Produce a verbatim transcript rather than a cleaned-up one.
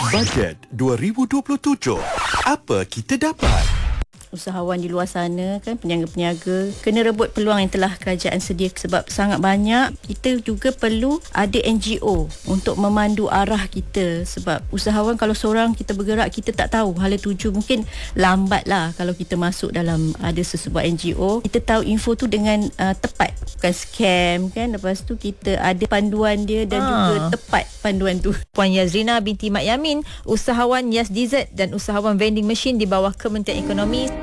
Bajet dua ribu dua puluh tujuh. Apa kita dapat? Usahawan di luar sana kan, peniaga-peniaga kena rebut peluang yang telah kerajaan sedia sebab sangat banyak. Kita juga perlu ada N G O untuk memandu arah kita, sebab usahawan kalau seorang kita bergerak, kita tak tahu hala tuju, mungkin lambat lah kalau kita masuk dalam ada sesebuah N G O. Kita tahu info tu dengan uh, tepat, bukan scam kan. Lepas tu kita ada panduan dia dan ha. juga tepat panduan tu. Puan Yazrina binti Mak Yamin, usahawan Yas Dessert dan usahawan vending machine di bawah Kementerian Ekonomi.